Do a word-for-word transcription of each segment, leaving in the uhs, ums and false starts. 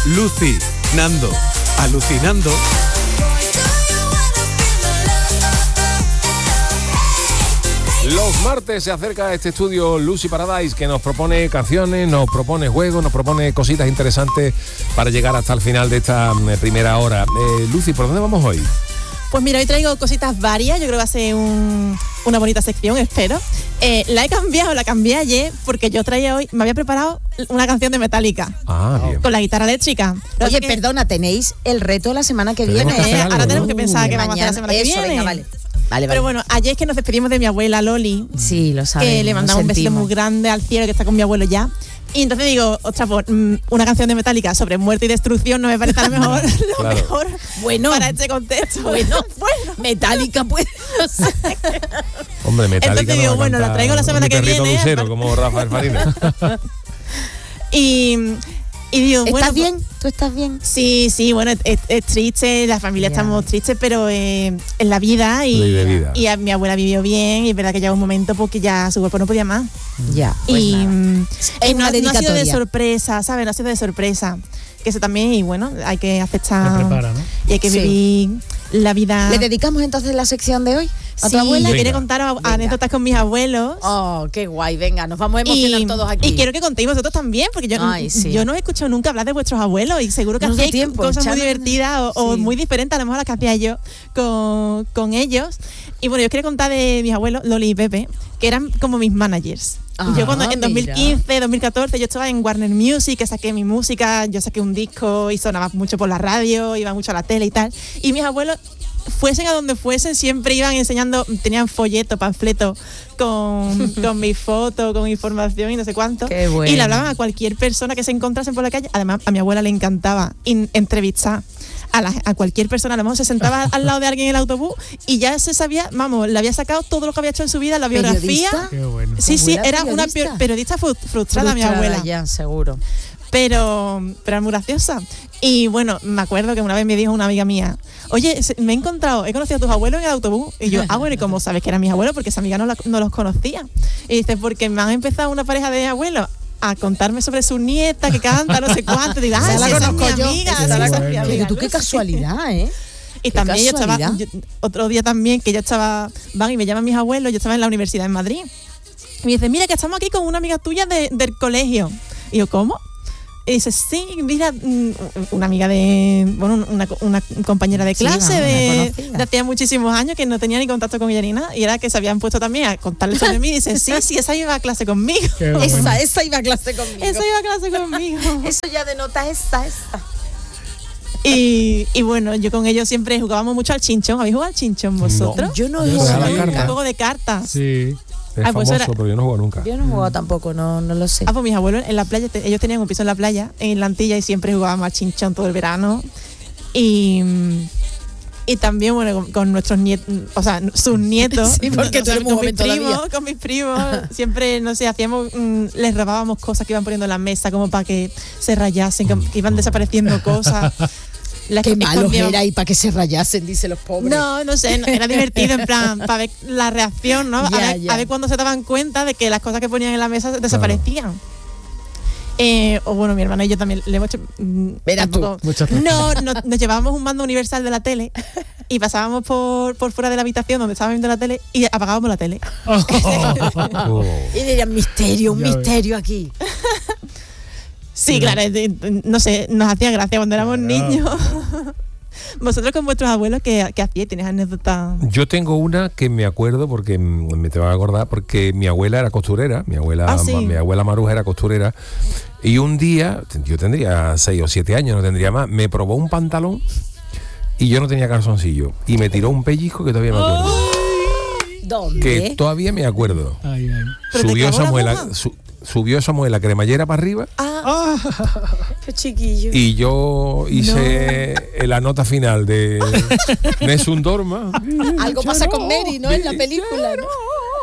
Lucy, Nando, alucinando. Los martes se acerca a este estudio Lucy Paradise, que nos propone canciones, nos propone juegos, nos propone cositas interesantes para llegar hasta el final de esta primera hora. Eh, Lucy, ¿por dónde vamos hoy? Pues mira, hoy traigo cositas varias, yo creo que va a ser un, una bonita sección, espero. Eh, la he cambiado, la cambié ayer, porque yo traía hoy, me había preparado una canción de Metallica. Ah, bien. Con la guitarra eléctrica. Oye, que... perdona, tenéis el reto la semana que Tenemos viene. que hacer Eh, algo, ahora tenemos ¿no? que pensar Uh, qué vamos a hacer la mañana. semana que Eso, viene. venga, vale. Vale, Pero vale. bueno, ayer es que nos despedimos de mi abuela Loli. Sí, lo sabes. Que le mandamos un besito muy grande al cielo, que está con mi abuelo ya. Y entonces digo, ostras, pues, mm, una canción de Metallica sobre muerte y destrucción no me parece a lo mejor, lo Claro. mejor Bueno. para este contexto. Bueno, bueno. Metallica, pues. No sé. Hombre, Metallica. Entonces no digo, va a bueno, la cantar traigo la semana mi que perrito viene. Lucero, como Rafael Farina. Y, y digo, ¿Estás bueno, bien? ¿Tú estás bien? Sí, sí, bueno, es, es triste, la familia Ya. estamos tristes, pero eh, en la vida y, Ley de vida. y a, mi abuela vivió bien y es verdad que llegó un momento porque ya su cuerpo no podía más. Ya. Pues y nada. mm, Es y una no, no ha sido de dedicatoria. sorpresa, ¿sabes? No ha sido de sorpresa. Que eso también, y bueno, hay que aceptar Se prepara, ¿no? y hay que Sí. vivir la vida. ¿Le dedicamos entonces la sección de hoy a Sí, tu abuela? yo Venga. quiero contaros Venga. anécdotas con mis abuelos. Oh, qué guay, venga, nos vamos a emocionar Y, todos aquí. y quiero que contéis vosotros también, porque yo, Ay, sí. yo no he escuchado nunca hablar de vuestros abuelos y seguro que No hace hacéis tiempo, cosas muy echamos- divertidas o, o Sí. muy diferentes a lo mejor a las que hacía yo con, con ellos. Y bueno, yo os quiero contar de mis abuelos, Loli y Pepe, que eran como mis managers. Ah, yo cuando en mira. dos mil quince, dos mil catorce yo estaba en Warner Music, que saqué mi música, yo saqué un disco y sonaba mucho por la radio, iba mucho a la tele y tal. Y mis abuelos, fuesen a donde fuesen, siempre iban enseñando, tenían folleto, panfleto con, con mi foto, con información y no sé cuánto. Qué bueno. Y le hablaban a cualquier persona que se encontrasen por la calle. Además, a mi abuela le encantaba in- entrevistar a, la- a cualquier persona. A lo mejor se sentaba al lado de alguien en el autobús y ya se sabía, vamos, le había sacado todo lo que había hecho en su vida, la biografía. ¿Periodista? Qué bueno. Sí, sí, Abuela era una periodista. pio- periodista fru- frustrada, mi Frustrada abuela. Ya, seguro. Pero, pero era muy graciosa. Y bueno, me acuerdo que una vez me dijo una amiga mía, oye, se- me he encontrado, he conocido a tus abuelos en el autobús. Y yo, ah, bueno, ¿y cómo sabes que eran mis abuelos? Porque esa amiga no, la- no los conocía. Y dice, porque me han empezado una pareja de abuelos a contarme sobre su nieta que canta, no sé cuánto. Digo, ah, Esa sí, la esa es conozco mi yo. amiga. Esa sí, la esa es conozco mi yo. amiga. Pero tú qué casualidad, ¿eh? Y Qué también yo estaba, casualidad. yo- otro día también, que yo estaba, van y me llaman mis abuelos, yo estaba en la universidad en Madrid. Y me dice, mira, que estamos aquí con una amiga tuya de- del colegio. Y yo, ¿cómo? Y dice, sí, mira, mm, una amiga de, bueno, una, una compañera de Sí, clase vamos, de, una conocida. de hacía muchísimos años que no tenía ni contacto con ella ni nada. Y era que se habían puesto también a contarle sobre mí. Y dice, sí, sí, esa iba a clase conmigo. Qué bueno. Esa, esa iba a clase conmigo. Esa iba a clase conmigo. Eso ya denota esa, esa. Y, y bueno, yo con ellos siempre jugábamos mucho al chinchón. ¿Habéis jugado al chinchón vosotros? Yo no he Yo jugado sé, a la nunca. carta. Un juego de cartas. Sí. Es Ah, pues famoso, era- pero yo no juego nunca. Yo no he jugado tampoco, no, no lo sé. Ah, pues mis abuelos en la playa, te- ellos tenían un piso en la playa, en la Antilla, y siempre jugábamos al chinchón todo el verano. Y, y también, bueno, con, con nuestros nietos, o sea, sus nietos. Sí, porque o tú sea, eres muy con mis joven todavía. primos, con mis primos, siempre, no sé, hacíamos, mm, les robábamos cosas que iban poniendo en la mesa como para que se rayasen, que, que iban desapareciendo cosas. Las Qué que malos escondíamos- era y para que se rayasen, dice los pobres. No, no sé, no, era divertido en plan, para ver la reacción, ¿no? Ya, a, ver, ya. a ver cuando se daban cuenta de que las cosas que ponían en la mesa desaparecían. Eh, o bueno, mi hermano y yo también le hemos hecho. mm, Verás tú, tampoco- muchas No, no, nos llevábamos un mando universal de la tele y pasábamos por, por fuera de la habitación donde estábamos viendo la tele y apagábamos la tele. Oh. Y dirían, misterio, un Ya ves. misterio aquí. Sí, Sí, claro, eh, eh, no sé, nos hacía gracia cuando éramos Claro. niños. Vosotros con vuestros abuelos, ¿qué, qué hacíais? ¿Tienes anécdotas? Yo tengo una que me acuerdo porque mm, me te vas a acordar porque mi abuela era costurera, mi abuela, Ah, sí. mi abuela Maruja era costurera y un día, yo tendría seis o siete años, no tendría más, me probó un pantalón y yo no tenía calzoncillo y me tiró un pellizco que todavía me acuerdo, ¿Dónde? que todavía me acuerdo. Ay, ay. ¿Pero te Subió clavó la Samuel, aguja? la- su- subió Samuel la cremallera para arriba Ah, Qué chiquillo. y yo hice la nota final de Nessun Dorma. Algo pasa con Mary, ¿no? En la película, ¿no?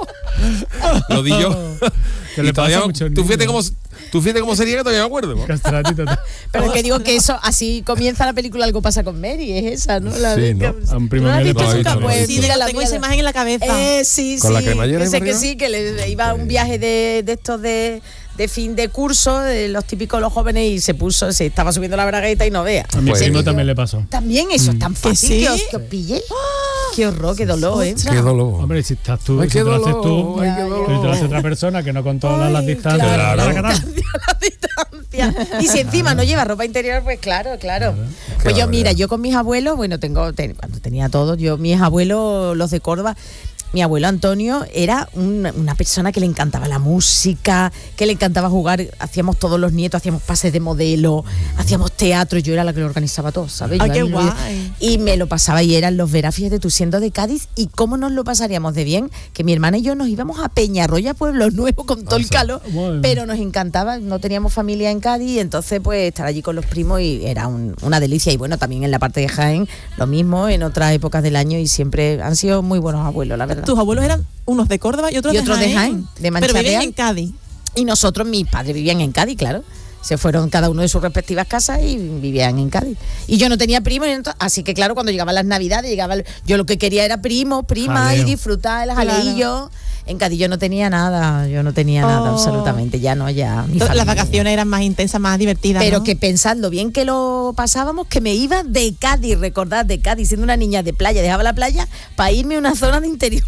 Lo di yo. Que Y le todavía- pasa a muchos tú fíjate cómo, niños. tú fíjate cómo sería que todavía me acuerdo. Castratito. Pero que digo que eso, así comienza la película Algo pasa con Mary, es esa, ¿no? La Sí, de- ¿no? A un primo ¿No la has mío le visto pasó nunca? eso, Pues, ¿no? sí, mira mira, la tengo mía. esa imagen en la cabeza. Eh, sí, ¿Con sí. la cremallera ahí Ese por que arriba? sí, que le iba a un viaje de, de estos de, de fin de curso, de los típicos los jóvenes, y se puso, se estaba subiendo la bragueta y no vea. A mi Pues, primo yo- también le pasó. También eso es tan fácil sí? que, os, que os pille. Qué horror, qué dolor, ¿eh? Qué dolor. Hombre, si estás tú, Ay, si qué te lo haces dolor, tú, ay, qué pero dolor. te lo hace otra persona que no controla las Ay, distancias. claro. Claro. La distancia. Y si encima no lleva ropa interior, pues claro, claro. Qué Pues yo, barbaridad. mira, yo con mis abuelos, bueno, tengo, ten- cuando tenía todos, yo, mis abuelos, los de Córdoba, mi abuelo Antonio era un- una persona que le encantaba la música, que le encantaba jugar, hacíamos todos los nietos, hacíamos pases de modelo, hacíamos teatro, yo era la que lo organizaba todo, ¿sabes? Ay, Yo qué ahí- guay. Y me lo pasaba y eran los veras, fíjate tú, siendo de Cádiz, y cómo nos lo pasaríamos de bien, que mi hermana y yo nos íbamos a Peñarroya, Pueblo Nuevo, con todo el sí. calor, Bueno. pero nos encantaba, no teníamos familia en Cádiz, y entonces pues estar allí con los primos y era un- una delicia. Y bueno, también en la parte de Jaén, lo mismo, en otras épocas del año, y siempre han sido muy buenos abuelos, la verdad. Tus abuelos eran unos de Córdoba y otros, Y de, otros de Jaén, Jaén, de pero Mancha vivían Real. en Cádiz. Y nosotros, mis padres vivían en Cádiz, claro. Se fueron cada uno de sus respectivas casas y vivían en Cádiz. Y yo no tenía primos, y ento- así que claro, cuando llegaban las navidades, llegaba el- yo lo que quería era primos, primas, Jaleo. y disfrutar el Claro. jaleillo. En Cádiz yo no tenía nada, yo no tenía nada, Oh. absolutamente, ya no, ya. mi Las familia. vacaciones eran más intensas, más divertidas. Pero ¿no? que pensando bien que lo pasábamos, que me iba de Cádiz, recordad, de Cádiz, siendo una niña de playa, dejaba la playa para irme a una zona de interior.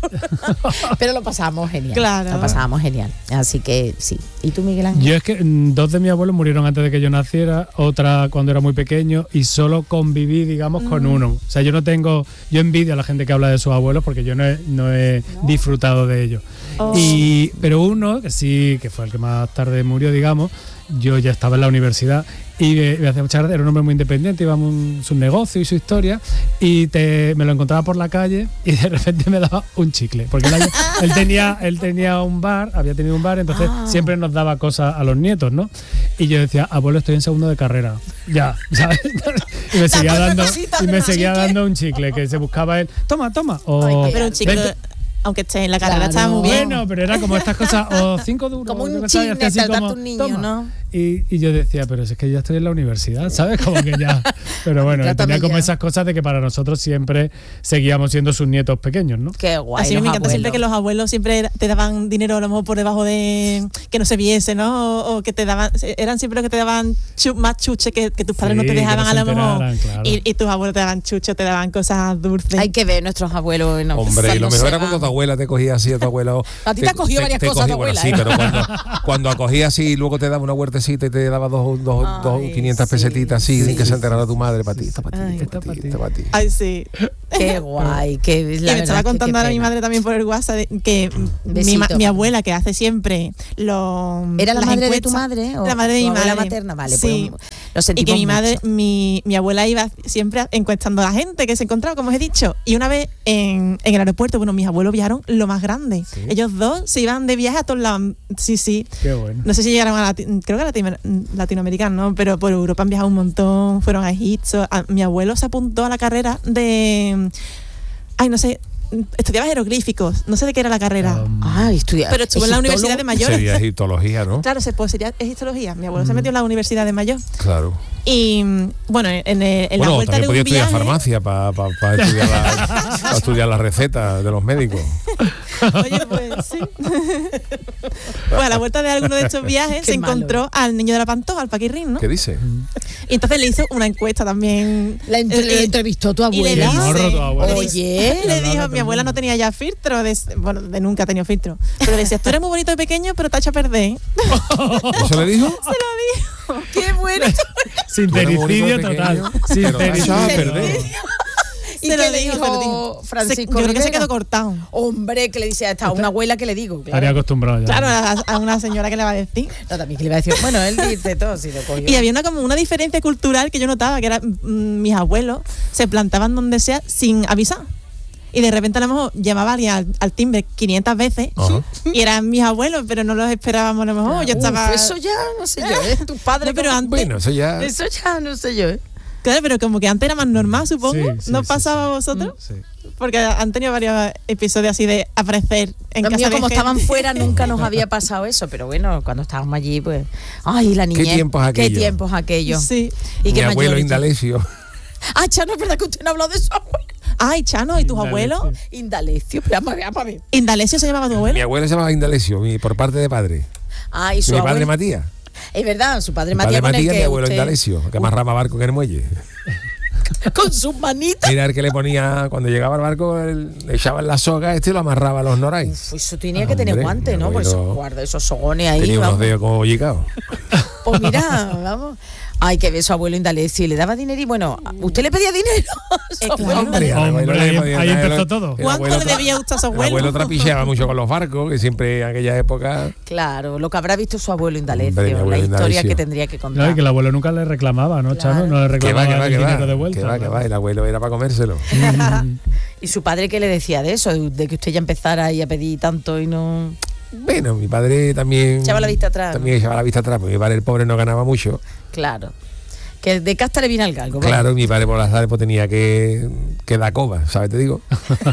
Pero lo pasábamos genial. Claro. Lo pasábamos genial. Así que sí. ¿Y tú, Miguel Ángel? Yo es que mm, dos de mis abuelos murieron antes de que yo naciera, otra cuando era muy pequeño, y solo conviví, digamos, con Mm. uno. O sea, yo no tengo, yo envidio a la gente que habla de sus abuelos porque yo no he, no he disfrutado de ellos. Oh. Y, pero uno, que sí, que fue el que más tarde murió, digamos, yo ya estaba en la universidad y me, me hacía mucha gracia, era un hombre muy independiente, iba a su negocio y su historia, y te, me lo encontraba por la calle y de repente me daba un chicle, porque él, él tenía él tenía un bar, había tenido un bar, entonces Ah. siempre nos daba cosas a los nietos, ¿no? Y yo decía, abuelo, estoy en segundo de carrera, ya, ¿sabes? Y me seguía Dame dando, cositas y de me un seguía chicle. dando un chicle, que se buscaba él, toma, toma, o Ay, qué Pero un chico, vente. aunque esté en la carrera, Claro. estaba muy bien. Bueno, pero era como estas cosas, o cinco duros. Como un yo qué sé, y chisme, hacía así tratarte como, un niño, toma. ¿no? Y, y yo decía, pero si es que ya estoy en la universidad, ¿sabes? Como que ya. Pero bueno, Trátame tenía como ya. esas cosas de que para nosotros siempre seguíamos siendo sus nietos pequeños, ¿no? Qué guay. Así me los encanta siempre abuelos. que los abuelos siempre era- te daban dinero a lo mejor por debajo de que no se viese, ¿no? O, o que te daban, eran siempre los que te daban chu- más chuche que, que tus padres no Sí, te que dejaban no a se lo mejor. enteraran, claro. Y, y tus abuelos te daban chuche, te daban cosas dulces. Hay que ver nuestros abuelos. No, Hombre, y lo no mejor se era cuando van. tu abuela te cogía así, a tu abuela. A ti te ha cogido varias cosas tu bueno, abuela, sí, ¿eh? pero cuando, cuando acogía así y luego te daba una huertecita y te daba dos, dos, Ay, dos quinientas sí, pesetitas así, sí, sin que se sí, enterara tu madre, para ti, esta para ti, Ay. esta para ti, esta para ti. Ay, sí. Qué guay. Qué, la y me verdad estaba que contando qué ahora mi pena. madre también por el WhatsApp de- que mi, Besito. ma- mi abuela que hace siempre los ¿Era la las madre de tu encuestas- madre? ¿O la madre de tu mi abuela madre materna? Vale, sí. pues lo Y sentimos que mi madre, mucho. mi, mi abuela iba siempre encuestando a la gente que se encontraba, como os he dicho. Y una vez en, en el aeropuerto, bueno, mis abuelos viajaron lo más grande. ¿Sí? Ellos dos se iban de viaje a todos lados. Sí, sí. Qué bueno. No sé si llegaron a Lati- creo que a Latino- latinoamericano, ¿no? Pero por Europa han viajado un montón, fueron a Egipto. A- mi abuelo se apuntó a la carrera de, ay, no sé, estudiaba jeroglíficos, no sé de qué era la carrera, Um, Ah, estudia. pero estuvo en la egiptólogo. Universidad de Mayor. Sería egiptología, ¿no? Claro, se pues sería egiptología. Mi abuelo se metió en la Universidad de Mayor. Claro. Y bueno, en, el- en la Bueno, vuelta también de podía un estudiar viaje, farmacia para pa, pa estudiar, la, pa estudiar las recetas de los médicos. oye, pues sí. Pues a la vuelta de alguno de estos viajes Qué se malo. encontró al niño de la Pantoja, al Paquirrín, ¿no? ¿Qué dice? Y entonces le hizo una encuesta también. La ent- Eh, le entrevistó tu y le abuela. Qué dice- morro tu abuela. Oye. Le Hablando dijo, todo mi el abuela mundo. no tenía ya filtro, de, bueno, de nunca ha tenido filtro. Pero decía, tú eres muy bonito de pequeño, pero te ha hecho perder. ¿Eso le dijo? Se lo dijo. Qué bueno. Sincericidio Tú eres total. bonito de pequeño, pero te has echado a Sincericidio. perder. ¿Y Se qué lo le dijo, dijo se lo dijo. Francisco Se- yo creo que se Rivera? quedó cortado. Hombre, que le dice a esta una abuela que le digo. Estaría Claro. acostumbrado ya. Claro, a, a una señora que le va a decir. No, también que le iba a decir, bueno, él dice todo, si lo cogió. Y había una como una diferencia cultural que yo notaba, que era mm, mis abuelos se plantaban donde sea sin avisar. Y de repente a lo mejor llamaba a alguien al, al timbre quinientas veces Ajá. y eran mis abuelos, pero no los esperábamos a lo mejor. Yo Uf, estaba. eso ya, no sé yo, ¿eh? Tu padre. No, pero como- antes- Bueno, eso ya. Eso ya, no sé yo, ¿eh? Claro, pero como que antes era más normal, supongo. Sí, sí, ¿No sí, pasaba sí. a vosotros? Sí. Porque han tenido varios episodios así de aparecer en Los casa míos, de como gente. estaban fuera, nunca nos había pasado eso. Pero bueno, cuando estábamos allí, pues. Ay, la niñez. tiempos Qué aquellos? tiempos aquellos. Sí. Y Mi qué abuelo mayores. Indalecio. Ah, Chano, es verdad que usted no ha hablado de su abuelo. Ay, Chano, ¿y tus Indalecio. abuelos? Indalecio, pero vamos a ver, vamos a ver. ¿Indalecio se llamaba tu Mi abuelo? abuelo se llamaba Indalecio, mi, por parte de padre. Ah, y su Mi padre abuelo- Matías. Es verdad, su padre Mi padre Matías con el Matías, que mi abuelo usted- Indalecio, que amarraba barco en el muelle. con sus manitas. Era el que le ponía, cuando llegaba al barco, él, le echaban la soga este y lo amarraba a los norais. Uf, eso tenía que tener Hombre, guantes, mi ¿no? Pues abuelo esos guarda, esos sogones ahí. Tenía unos vamos. dedos como bollicaos. Pues mira, vamos. Ay, que ve su abuelo Indalecio y le daba dinero y bueno, ¿usted le pedía dinero? Su Eh, abuelo claro. Indalecio. al abuelo Hombre, le ahí- podía ahí dar- empezó todo. el ¿Cuánto abuelo le tra- debía usted a su El abuelo? abuelo trapicheaba mucho con los barcos, que siempre en aquella época. Claro, lo que habrá visto su abuelo Indalecio, Hombre, mi la abuelo historia Indalecio. que tendría que No, contar. y que el abuelo nunca le reclamaba, ¿no, Claro. Chano? No le Que va, reclamaba que va, el que dinero va. de vuelta. Que va, que ¿no? va. El abuelo era para comérselo. ¿Y su padre qué le decía de eso? De que usted ya empezara ahí a pedir tanto y no... Bueno, mi padre también. Echaba la vista atrás, También echaba la vista atrás, porque mi padre, el pobre, no ganaba mucho. Claro. Que de casta le viene al galgo. vamos. Claro, y mi padre por las tardes pues, tenía que, que dar coba, ¿sabes? Te digo.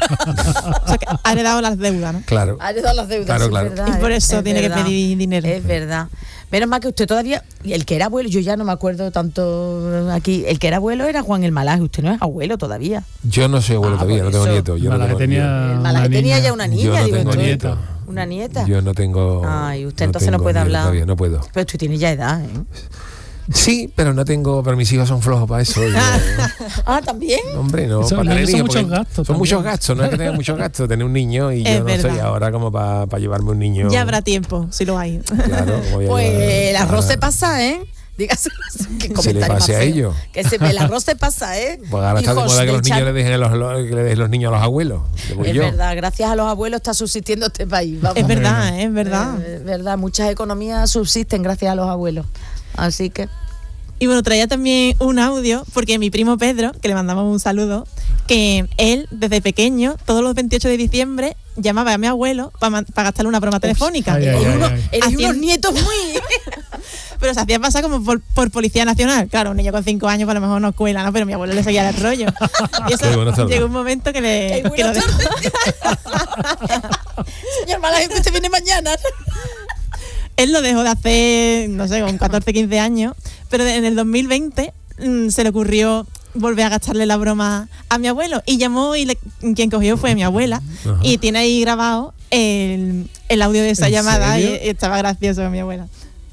O sea, que ha heredado las deudas, ¿no? Claro. Ha heredado las deudas, Claro, sí, claro. es verdad. Y por es- eso es tiene que verdad. pedir dinero. Es verdad. Menos mal que usted todavía, y el que era abuelo, yo ya no me acuerdo tanto aquí, el que era abuelo era Juan el Malaje, usted no es abuelo todavía. Yo no soy abuelo Ah, todavía, por no tengo eso. nietos. Yo no Malaje tengo, tenía yo- El una Malaje tenía niña. ya una niña, yo no digo tengo esto. nietos. Una nieta. Yo no tengo. Ay, usted entonces no tengo puede nietos hablar. Todavía, no puedo. Pero usted tiene ya edad, ¿eh? Sí, pero no tengo. Pero mis hijos son flojos para eso. yo- Ah, ¿también? hombre, no. Son- para tener son niños, muchos porque gastos Son también. muchos gastos, no es que tenga muchos gastos tener un niño y yo Es no estoy verdad. ahora como para llevarme un niño. Ya habrá tiempo, si lo hay. Claro, como voy a Pues llevar- el arroz ahora- se pasa, ¿eh? Dígase que Se le comentario pase más a feo. ellos. Que se, el arroz se pasa, ¿eh? Pues ahora está de Hijos moda que de los niños echar- le dejen, a los, los- que le dejen los niños a los abuelos. Digo Es yo. verdad, gracias a los abuelos está subsistiendo este país. Vamos. Es verdad, es verdad. Eh, Es verdad, muchas economías subsisten gracias a los abuelos. Así que... Y bueno, traía también un audio, porque mi primo Pedro, que le mandamos un saludo, que él, desde pequeño, todos los veintiocho de diciembre, llamaba a mi abuelo para gastarle una broma telefónica. ay, ay, Eres ay, uno- ay. eres Haciendo- unos nietos muy... Pero se hacía pasar como por, por policía nacional. Claro, un niño con cinco años, pues a lo mejor no cuela, ¿no? Pero mi abuelo le seguía el rollo. Y eso Qué buenas tardes. llegó un momento que le. Ey, que lo buenas dejó. Señor Malaje, usted viene mañana. Él lo dejó de hacer, no sé, con catorce, quince años, pero en el dos mil veinte mmm, se le ocurrió volver a gastarle la broma a mi abuelo y llamó y le- quien cogió fue mi abuela. Ajá. Y tiene ahí grabado el, el audio de esa ¿En llamada y, serio? y estaba gracioso mi abuela.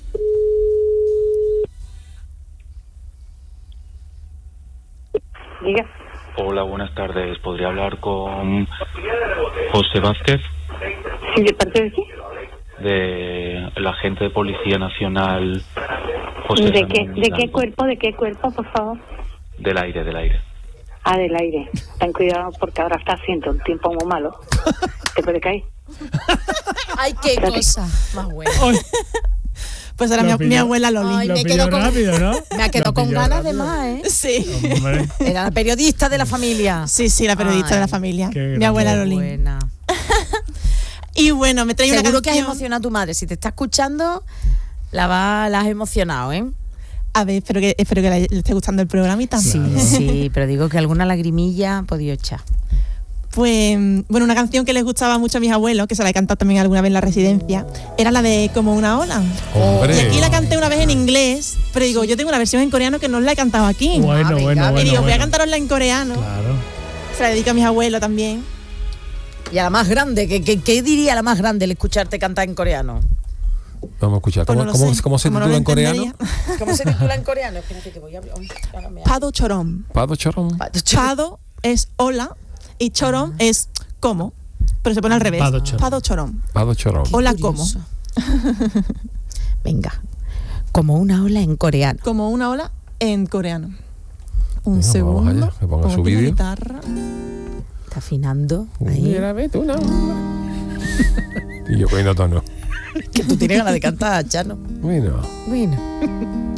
Diga. Hola, buenas tardes. ¿Podría hablar con José Vázquez, ¿Sí, de parte de qué? de la agente de Policía Nacional? José ¿De qué, Ramón ¿De qué Blanco? cuerpo? ¿De qué cuerpo, por favor? Del aire, del aire. Ah, del aire. Ten cuidado porque ahora está haciendo un tiempo muy malo. Te puede caer. Ay, qué Espérate. cosa más buena. Ay, Pues era Lo mi, mi pilló. abuela Loli. Ay, lo me pilló quedo con- rápido, ¿no? Me ha quedado Lo con pilló ganas de rápido. más, ¿eh? Sí. Hombre, Era la periodista de la familia. Sí, sí, la periodista Ay, de la familia. qué Mi grande. abuela Loli. Buena. Y bueno, me trae una Seguro que has canción. emocionado a tu madre. Si te está escuchando, la, va, la has emocionado, ¿eh? A ver, espero que, espero que le, le esté gustando el programita. Sí, Claro. sí, pero digo que alguna lagrimilla ha podido echar. Pues, bueno, una canción que les gustaba mucho a mis abuelos, que se la he cantado también alguna vez en la residencia, era la de Como una ola. Hombre. Y aquí la canté una vez en inglés, pero digo, yo tengo una versión en coreano que no la he cantado aquí. bueno, Ah, venga, bueno, venga. bueno. y digo, voy a bueno. cantarosla en coreano. Claro. Se la dedico a mis abuelos también. Y a la más grande, ¿qué, qué, qué diría la más grande el escucharte cantar en coreano? Vamos a escuchar. Pues ¿Cómo, no lo cómo- sé, cómo se como no titula lo en coreano? entendería. ¿Cómo se titula en coreano? Espérate que voy a... Ay, ahora me- Pado chorom. Pado chorón. Pado es hola y chorom es como, pero se pone al revés. Pado chorom. Pado chorom. Pado chorón. Hola como. Curioso. Venga, como una ola en coreano. Como una ola en coreano. Un Venga, segundo. vamos allá, que ponga pongo su aquí la vídeo. guitarra. Está afinando. Ahí. Mira, ve tú, no. Y yo cogiendo tono. Que tú tienes ganas de cantar, Chano. Bueno. Bueno.